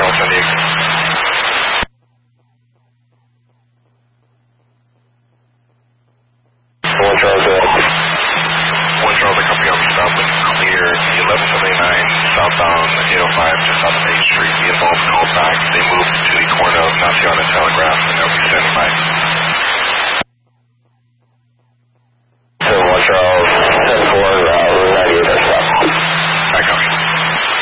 Charles San Diego. One Charles, I copy on the stop with clear, the 1179 southbound 805 just off Main Street. The involved called back. They moved to the corner of Nacion and Telegraph, and they'll be standing by.